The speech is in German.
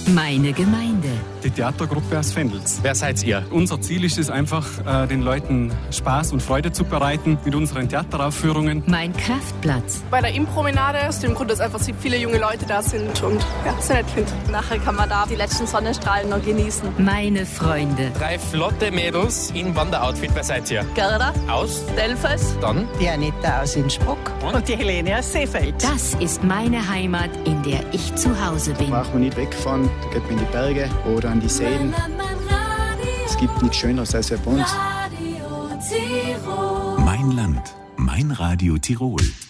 Meine Gemeinde. Die Theatergruppe aus Vendels. Wer seid ihr? Unser Ziel ist es einfach, den Leuten Spaß und Freude zu bereiten mit unseren Theateraufführungen. Mein Kraftplatz. Bei der Impromenade, aus dem Grund, dass einfach viele junge Leute da sind und sehr nett finde. Nachher kann man da die letzten Sonnenstrahlen noch genießen. Meine Freunde. 3 flotte Mädels in Wanderoutfit. Wer seid ihr? Gerda Aus Delfes. Dann? Die Anita aus Innsbruck. Und die Helene aus Seefeld. Das ist meine Heimat, in der ich zu Hause bin. Da braucht man nicht wegfahren, da geht man in die Berge oder an die Seen. Es gibt nichts Schöneres als bei uns. Mein Land, mein Radio Tirol.